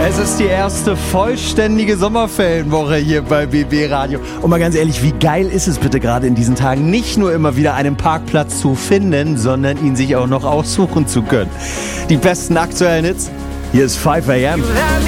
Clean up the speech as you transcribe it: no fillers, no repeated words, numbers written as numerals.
Es ist die erste vollständige Sommerferienwoche hier bei BB Radio. Und mal ganz ehrlich, wie geil ist es bitte gerade in diesen Tagen, nicht nur immer wieder einen Parkplatz zu finden, sondern ihn sich auch noch aussuchen zu können. Die besten aktuellen Hits. Hier ist 5 AM.